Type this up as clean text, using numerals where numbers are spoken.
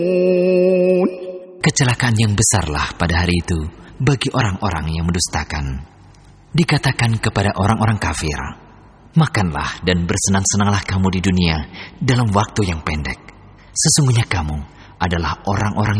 Kecelakaan yang besarlah pada hari itu bagi orang-orang yang mendustakan. Dikatakan kepada orang-orang kafir, makanlah dan bersenang-senanglah kamu di dunia dalam waktu yang pendek. Sesungguhnya kamu adalah orang-orang